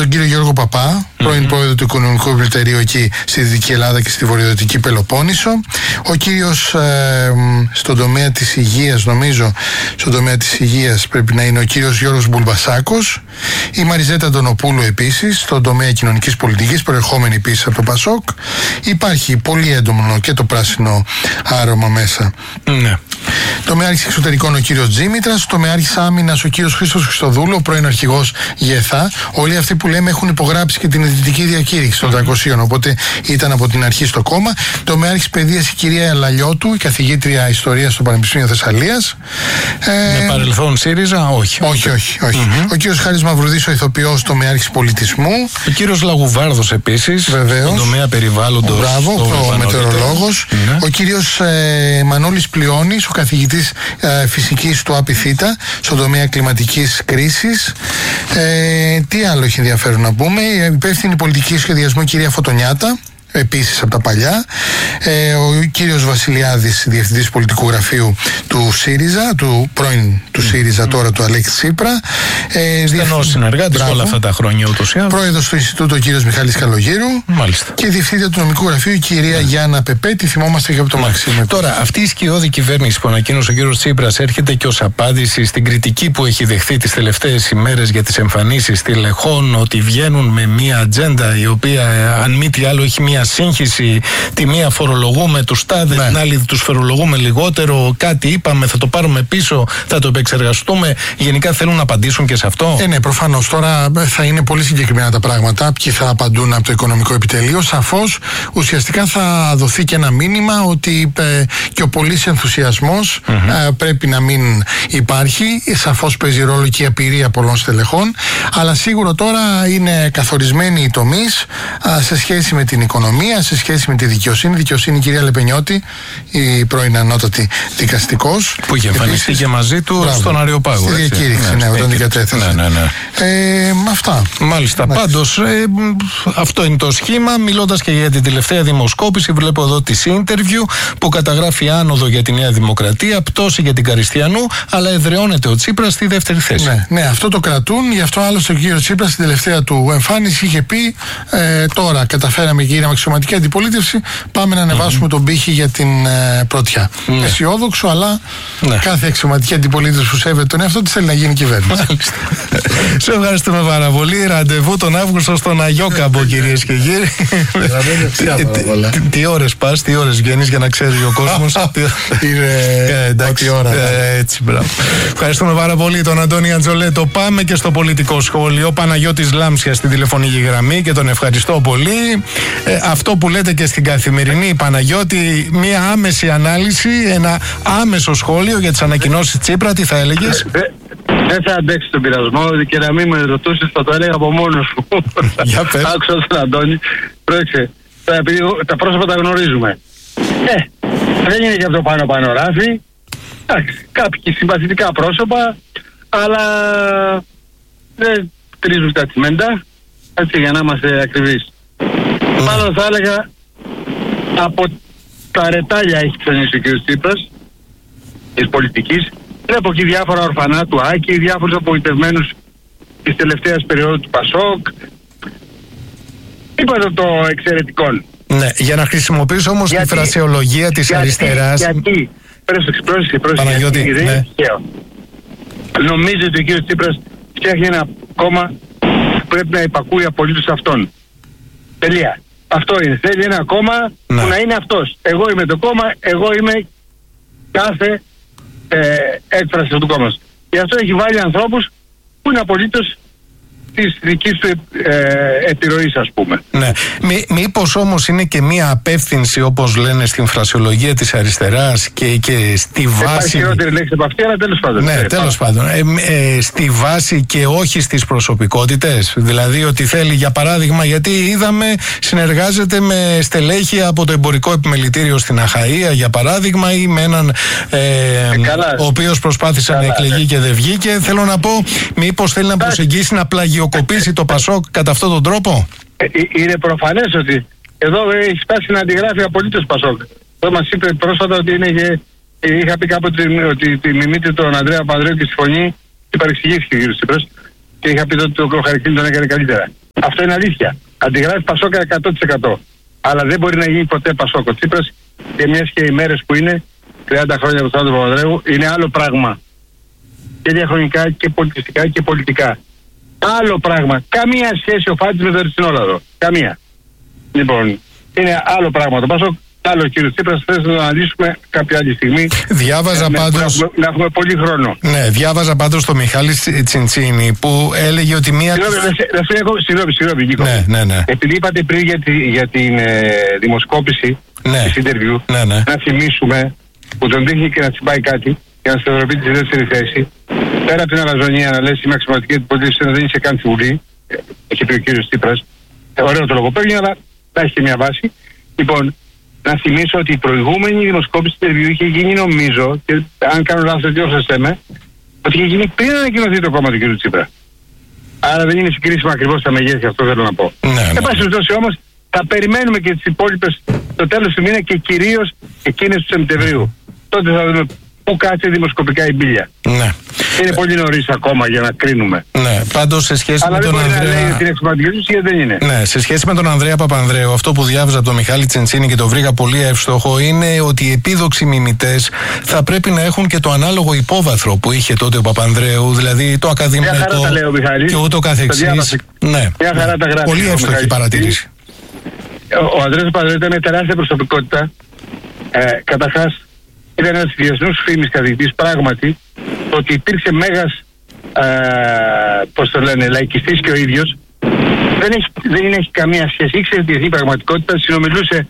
τον κύριο Γιώργο Παπά, πρώην πρόεδρο του Οικονομικού Επιτελείου εκεί στη Δυτική Ελλάδα και στη Βορειοδυτική Πελοπόννησο. Ο κύριος στον τομέα της υγείας, νομίζω, στον τομέα της υγείας πρέπει να είναι ο κύριος Γιώργος Μπουλμπασάκος. Η Μαριζέτα Αντωνοπούλου επίσης, στον τομέα κοινωνικής πολιτικής, προερχόμενη επίσης από το Πασόκ. Υπάρχει πολύ έντονο και το πράσινο άρωμα μέσα. Ναι. Τομεάρχης εξωτερικών ο κύριος Τζίμητρας, τομεάρχης άμυνας ο κύριος Χρήστος Χριστοδούλου, ο πρώην αρχηγός ΓΕΘΑ. Όλοι αυτοί που λέμε έχουν υπογράψει και την ειδική διακήρυξη των 300, οπότε ήταν από την αρχή στο κόμμα. Τομεάρχης παιδείας η κυρία Λαλιώτου, η καθηγήτρια ιστορίας στο Πανεπιστήμιο Θεσσαλίας. Με παρελθόν ΣΥΡΙΖΑ, όχι. Όχι. Ο κύριος Χάρης Μαυρουδής, ο ηθοποιός, τομεάρχης πολιτισμού. Ο κύριος Λαγουβάρδος επίσης, στον τομέα περιβάλλοντος. Μπράβο, ο μετεωρολόγος. Ναι. Ο κύριος Μανώλης Πλειώνης, ο καθηγητής φυσικής του ΑΠΙΘΙΤΑ, στον τομέα κλιματικής κρίσης. Τι άλλο έχει ενδιαφέρον να πούμε? Η υπεύθυνη πολιτική σχεδιασμού, η κυρία Φωτονιάτα, επίσης από τα παλιά. Ο κύριος Βασιλιάδης, διευθυντής πολιτικού γραφείου του ΣΥΡΙΖΑ, του πρώην του ΣΥΡΙΖΑ, τώρα του Αλέξη Τσίπρα. Στενός συνεργάτης όλα αυτά τα χρόνια ούτως ή άλλως. Πρόεδρος του Ινστιτούτου ο κύριος Μιχάλης Καλογύρου. Μάλιστα. Και διευθύντρια του νομικού γραφείου η κυρία Γιάννα Πεπέτη, θυμόμαστε και από το Μαξίμου. Τώρα, αυτή η σκιώδη κυβέρνηση που ανακοίνωσε ο κύριος Τσίπρας έρχεται και ως απάντηση στην κριτική που έχει δεχθεί τις τελευταίες ημέρες για τις εμφανίσεις στελεχών, ότι βγαίνουν με μία ατζέντα η οποία, αν μη τι άλλο, έχει μία σύγχυση. Τη μία φορολογούμε τους τάδε, την άλλη τους φορολογούμε λιγότερο. Κάτι είπαμε, θα το πάρουμε πίσω, θα το επεξεργαστούμε. Γενικά θέλουν να απαντήσουν και σε αυτό. Ναι, προφανώς. Τώρα θα είναι πολύ συγκεκριμένα τα πράγματα. Ποιοι θα απαντούν από το Οικονομικό Επιτελείο. Σαφώς, ουσιαστικά θα δοθεί και ένα μήνυμα ότι και ο πολύς ενθουσιασμός πρέπει να μην υπάρχει. Σαφώς παίζει ρόλο και η απειρία πολλών στελεχών. Αλλά σίγουρα τώρα είναι καθορισμένοι οι τομείς σε σχέση με την οικονομία, σε σχέση με τη δικαιοσύνη. Δικαιοσύνη, η κυρία Λεπενιώτη, η πρώην ανώτατη δικαστικός. Που είχε εμφανιστεί και μαζί του στον Αριοπάγο. Στη διακήρυξη, όταν την κατέθεσε. Ναι. Αυτά. Μάλιστα. Πάντως, αυτό είναι το σχήμα. Μιλώντας και για την τελευταία δημοσκόπηση, βλέπω εδώ τη interview που καταγράφει άνοδο για τη Νέα Δημοκρατία, πτώση για την Καριστιανού, αλλά εδραιώνεται ο Τσίπρας στη δεύτερη θέση. Ναι, αυτό το κρατούν. Γι' αυτό άλλωστε ο κύριος Τσίπρας στην τελευταία του εμφάνιση είχε πει: τώρα καταφέραμε και γίναμε αξιωματική αντιπολίτευση. Πάμε να ανεβάσουμε τον πύχη για την πρωτιά. Αισιόδοξο, αλλά κάθε αξιωματική αντιπολίτευση που σέβεται τον εαυτό της θέλει να γίνει κυβέρνηση. Σε ευχαριστούμε πάρα πολύ. Ραντεβού τον Αύγουστο στον Αγιόκαμπο, κυρίες και κύριοι. Τι ώρες πας, τι ώρες βγαίνεις, για να ξέρει ο κόσμος. Εντάξει, ώρα. Έτσι, μπράβο. Ευχαριστούμε πάρα πολύ τον Αντώνη Αντζολέτο. Πάμε και στο πολιτικό σχόλιο. Παναγιώτης Λάμψια στην τηλεφωνική γραμμή και τον ευχαριστώ πολύ. Αυτό που λέτε και στην Καθημερινή, Παναγιώτη, μία άμεση ανάλυση, ένα άμεσο σχόλιο για τις ανακοινώσεις Τσίπρα, τι θα έλεγες? Δεν θα αντέξει τον πειρασμό και να μην με ρωτούσες, θα το έλεγα από μόνος μου. Για πες. Άκουσα τον Αντώνη. Πρόεξε, επειδή τα πρόσωπα τα γνωρίζουμε. Δεν είναι και αυτό πάνω ράφι. Κάποιοι συμπαθητικά πρόσωπα, αλλά δεν τρίζουν τα τσιμέντα, έτσι, για να είμαστε ακριβείς. Μάλλον θα έλεγα από τα ρετάλια έχει ψωνίσει ο κ. Τσίπρας της πολιτικής. Βλέπω και διάφορα ορφανά του Άκη, διάφορους απογοητευμένους της τελευταίας περίοδου του Πασόκ. Είπατε το εξαιρετικό. Ναι, για να χρησιμοποιήσω όμως τη φρασιολογία της αριστεράς. Γιατί, πρόσεξε, Παναγιώτη, ναι. Νομίζω ότι ο κ. Τσίπρας φτιάχνει ένα κόμμα που πρέπει να υπακούει απολύτως αυτόν. Τελεία. Αυτό είναι. Θέλει ένα κόμμα που να είναι αυτός. Εγώ είμαι το κόμμα, εγώ είμαι κάθε έκφραση του κόμματος. Γι' αυτό έχει βάλει ανθρώπους που είναι απολύτως της δικής του επιρροής, ας πούμε. Ναι. Μήπως όμως είναι και μία απεύθυνση, όπως λένε στην φρασιολογία της αριστεράς, και στη βάση. Υπάρχει χειρότερη λέξη από αυτή, αλλά τέλος πάντων. Ναι, τέλος πάντων. Στη βάση και όχι στις προσωπικότητες. Δηλαδή ότι θέλει, για παράδειγμα, γιατί είδαμε συνεργάζεται με στελέχη από το εμπορικό επιμελητήριο στην Αχαΐα, για παράδειγμα, ή με έναν ο οποίος προσπάθησε να εκλεγεί και δεν βγήκε. Θέλω να πω, μήπως θέλει να προσεγγίσει, να πλαγιοκοπήσει το Πασόκ κατά αυτόν τον τρόπο? Είναι προφανές ότι εδώ έχει φτάσει να αντιγράφει απολύτως Πασόκ. Εδώ μας είπε πρόσφατα ότι είχα πει κάποτε ότι τη μιμείται τον Ανδρέα Παπανδρέου και στη φωνή και παρεξηγήθηκε ο κ. Τσίπρας και είχα πει ότι ο Χαρικλίνη τον έκανε καλύτερα. Αυτό είναι αλήθεια. Αντιγράφει Πασόκα 100%. Αλλά δεν μπορεί να γίνει ποτέ Πασόκ. Ο Τσίπρας, και μιας και οι μέρες που είναι, 30 χρόνια από τον Σταύρο Παπανδρέου, είναι άλλο πράγμα. Και διαχρονικά και πολιτιστικά και πολιτικά. Άλλο πράγμα. Καμία σχέση ο Φάτης με τον Ρετσινόλαδο. Καμία. Λοιπόν, είναι άλλο πράγμα το Πασόκ. Άλλο κύριο Τσίπρας, θες να το αναλύσουμε κάποια άλλη στιγμή. Διάβαζα πάντως. Να έχουμε πολύ χρόνο. Ναι, διάβαζα πάντως τον Μιχάλη Τσιντσίνη που έλεγε ότι μία. Συγγνώμη, Νίκο. Ναι. Επειδή είπατε πριν για την δημοσκόπηση της interview, να θυμίσουμε που τον δείχνει και να τσιμπάει κάτι για να σταθεροποιεί τη δεύτερη θέση. Πέρα από την αλαζονία να λες είμαι αξιωματική του πολιτικού, δεν είσαι καν στη Βουλή. Έχει πει ο κύριος Τσίπρας. Ωραίο το λογοπαίγνιο, αλλά θα έχει και μια βάση. Λοιπόν, να θυμίσω ότι η προηγούμενη δημοσκόπηση του interview είχε γίνει, νομίζω, και αν κάνω λάθος, διόρθωσέ με, ότι είχε γίνει πριν ανακοινωθεί το κόμμα του κ. Τσίπρα. Άρα δεν είναι συγκρίσιμο ακριβώς τα μεγέθη, αυτό θέλω να πω. Εν πάση περιπτώσει όμως, θα περιμένουμε και τις υπόλοιπες το τέλος του μήνα και κυρίως εκείνες του Σεπτεμβρίου. Τότε θα δούμε πού κάτσε δημοσκοπικά η μπίλια. Ναι. Είναι πολύ νωρίς ακόμα για να κρίνουμε. Ναι, πάντως σε σχέση με τον Ανδρέα. Να λέει την εξωματική του γιατί δεν είναι. Ναι, σε σχέση με τον Ανδρέα Παπανδρέου, αυτό που διάβαζα από τον Μιχάλη Τσιντσίνη και το βρήκα πολύ εύστοχο είναι ότι οι επίδοξοι μιμητές θα πρέπει να έχουν και το ανάλογο υπόβαθρο που είχε τότε ο Παπανδρέου, δηλαδή το ακαδημαϊκό και ούτω καθεξής. Ναι, μια χαρά τα γράφει. Πολύ εύστοχη παρατήρηση. Ο Ανδρέας Παπανδρέου ήταν μια τεράστια προσωπικότητα. Καταρχάς, ήταν ένας διεθνούς φήμης καθηγητής, πράγματι, ότι υπήρξε μέγας, πώς το λένε, λαϊκιστής και ο ίδιος, δεν έχει καμία σχέση. Ήξερε τη διεθνή πραγματικότητα, συνομιλούσε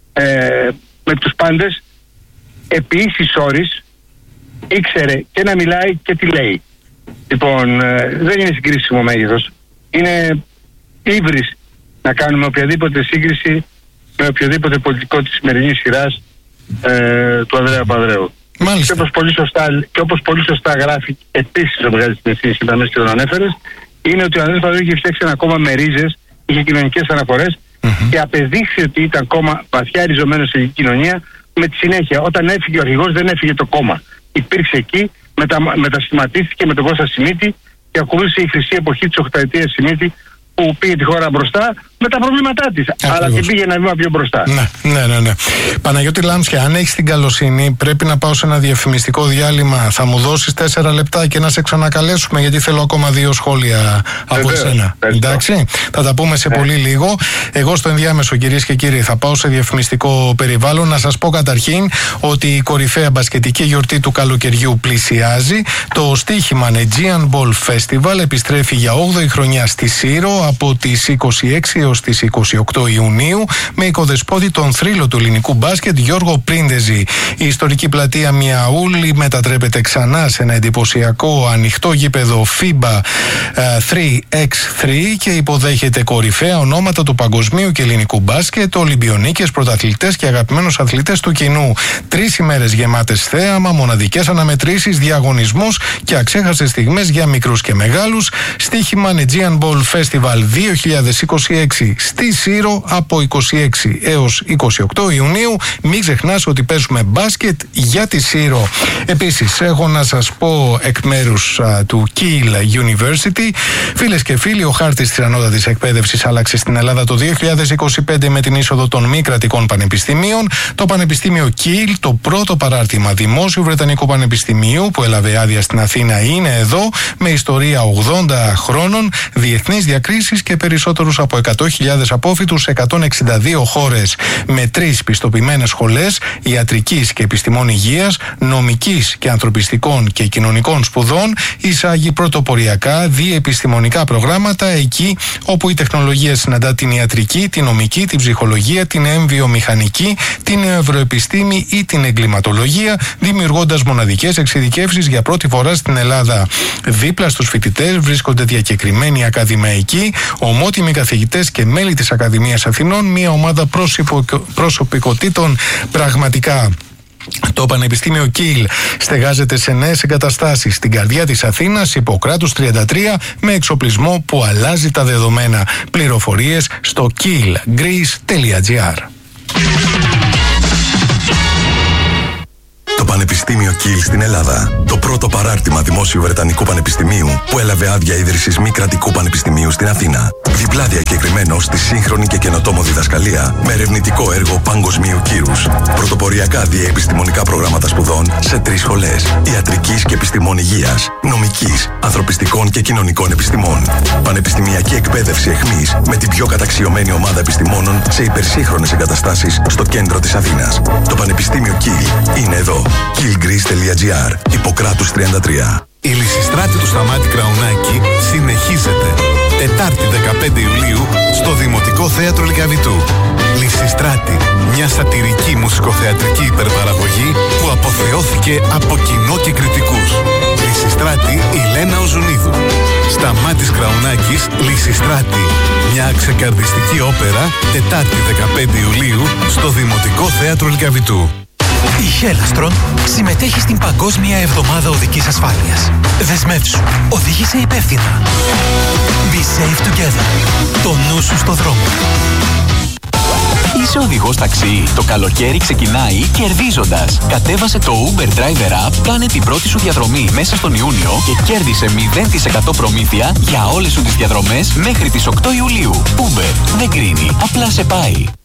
με τους πάντες, επί ίσης όρης, ήξερε και να μιλάει και τι λέει. Λοιπόν, δεν είναι συγκρίσιμο μέγεθος. Είναι ύβρις να κάνουμε οποιαδήποτε σύγκριση με οποιοδήποτε πολιτικό της σημερινής σειράς του Ανδρέα Παπανδρέου. Και όπως πολύ σωστά γράφει επίσης ο Μεγάλης Τινεσίνης και και τον ανέφερες, είναι ότι ο Ανδρέας Παπανδρέου είχε φτιάξει ένα κόμμα με ρίζες, είχε κοινωνικές αναφορές και απεδείχθη ότι ήταν κόμμα βαθιά ριζωμένο σε κοινωνία. Με τη συνέχεια, όταν έφυγε ο αρχηγός, δεν έφυγε το κόμμα. Υπήρξε εκεί, μετασχηματίστηκε με τον Κώστα Σιμίτη και ακολούθησε η χρυσή εποχή της 8ετίας Σιμίτη, που πήγε τη χώρα μπροστά με τα προβλήματά της. Αλλά την πήγε ένα βήμα πιο μπροστά. Ναι. Παναγιώτη Λάμψια, αν έχεις την καλοσύνη, πρέπει να πάω σε ένα διαφημιστικό διάλειμμα. Θα μου δώσεις 4 λεπτά και να σε ξανακαλέσουμε, γιατί θέλω ακόμα 2 σχόλια από εσένα. Εντάξει, θα τα πούμε σε πολύ λίγο. Εγώ στο ενδιάμεσο, κυρίες και κύριοι, θα πάω σε διαφημιστικό περιβάλλον. Να σας πω καταρχήν ότι η κορυφαία μπασκετική γιορτή του καλοκαιριού πλησιάζει. Το στοίχημα Aegean Ball Festival επιστρέφει για 8η χρονιά στη Σύρο από τις 26 έως τις 28 Ιουνίου με οικοδεσπότη τον θρύλο του ελληνικού μπάσκετ Γιώργο Πρίντεζη. Η ιστορική πλατεία Μιαούλη μετατρέπεται ξανά σε ένα εντυπωσιακό ανοιχτό γήπεδο FIBA 3x3 και υποδέχεται κορυφαία ονόματα του παγκοσμίου και ελληνικού μπάσκετ, Ολυμπιονίκες, πρωταθλητές και αγαπημένους αθλητές του κοινού. 3 ημέρες γεμάτες θέαμα, μοναδικές αναμετρήσεις, διαγωνισμούς και αξέχαστες στιγμές για μικρούς και μεγάλους. Στοίχημα Aegean Ball Festival 2026 στη Σύρο από 26 έως 28 Ιουνίου. Μην ξεχνάς ότι παίζουμε μπάσκετ για τη Σύρο. Επίσης, έχω να σας πω εκ μέρους του Kiel University, φίλες και φίλοι, ο χάρτης της ανώτατης εκπαίδευσης άλλαξε στην Ελλάδα το 2025 με την είσοδο των μη κρατικών πανεπιστημίων. Το Πανεπιστήμιο Kiel, το πρώτο παράρτημα δημόσιου Βρετανικού Πανεπιστημίου που έλαβε άδεια στην Αθήνα, είναι εδώ με ιστορία 80 χρόνων, διεθνείς διακρίσεις και περισσότερους από 100.000 απόφοιτους σε 162 χώρες, με 3 πιστοποιημένες σχολές ιατρικής και επιστημών υγείας, νομικής και ανθρωπιστικών και κοινωνικών σπουδών, εισάγει πρωτοποριακά διεπιστημονικά προγράμματα εκεί όπου η τεχνολογία συναντά την ιατρική, την νομική, την ψυχολογία, την εμβιομηχανική, την νευροεπιστήμη ή την εγκληματολογία, δημιουργώντας μοναδικές εξειδικεύσεις για πρώτη φορά στην Ελλάδα. Δίπλα στους φοιτητές βρίσκονται διακεκριμένοι ακαδημαϊκοί, ομότιμοι καθηγητές και μέλη της Ακαδημίας Αθηνών, μια ομάδα προσωπικότητων πραγματικά. Το Πανεπιστήμιο Kiel στεγάζεται σε νέες εγκαταστάσεις στην καρδιά της Αθήνας, Ιπποκράτους 33, με εξοπλισμό που αλλάζει τα δεδομένα. Πληροφορίες στο kielgreece.gr. Το Πανεπιστήμιο Κιλ στην Ελλάδα. Το πρώτο παράρτημα δημόσιου Βρετανικού Πανεπιστημίου που έλαβε άδεια ίδρυσης μη κρατικού πανεπιστημίου στην Αθήνα. Διπλά διακεκριμένο στη σύγχρονη και καινοτόμο διδασκαλία με ερευνητικό έργο παγκοσμίου κύρους. Πρωτοποριακά διαεπιστημονικά προγράμματα σπουδών σε 3 σχολές. Ιατρικής και επιστημών υγείας, νομικής, ανθρωπιστικών και κοινωνικών επιστημών. Πανεπιστημιακή εκπαίδευση εχμής με την πιο καταξιωμένη ομάδα επιστημόνων σε υπερσύγχρονες εγκαταστάσεις στο κέντρο της Αθήνας. Το Πανεπιστήμιο Κιλ είναι εδώ. killgreece.gr, Ιπποκράτους 33. Η Λυσιστράτη του Σταμάτη Κραουνάκη συνεχίζεται. Τετάρτη 15 Ιουλίου στο Δημοτικό Θέατρο Λυκαβητού. Λυσιστράτη, μια σατυρική μουσικοθεατρική υπερπαραγωγή που αποθεώθηκε από κοινό και κριτικούς. Λυσιστράτη η Λένα Οζουνίδου. Σταμάτης Κραουνάκης, Λυσιστράτη. Μια ξεκαρδιστική όπερα, Τετάρτη 15 Ιουλίου στο Δημοτικό Θέατρο Λυκαβητού. Η Χέλαστρον συμμετέχει στην Παγκόσμια Εβδομάδα Οδικής Ασφάλειας. Δεσμεύσου. Οδήγησε υπεύθυνα. Be safe together. Το νου σου στο δρόμο. Είσαι οδηγός ταξί. Το καλοκαίρι ξεκινάει κερδίζοντας. Κατέβασε το Uber Driver App, κάνε την πρώτη σου διαδρομή μέσα στον Ιούνιο και κέρδισε 0% προμήθεια για όλες σου τις διαδρομές μέχρι τις 8 Ιουλίου. Uber δεν κρίνει, απλά σε πάει.